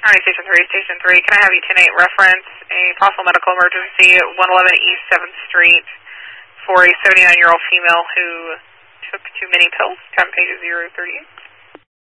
County Station 3, Station 3. Can I have you 10-8 reference a possible medical emergency at 111 East 7th Street for a 79-year-old female who took too many pills? Time page is 038.